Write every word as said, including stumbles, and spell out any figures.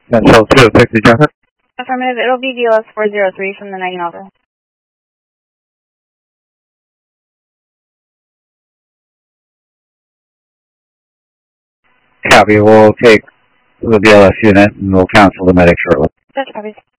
Central two oh six, Jennifer. Affirmative, it'll be D O S four zero three from the night Nova. Copy, we'll take the B L S unit and we'll cancel the medic shortly. That's copy.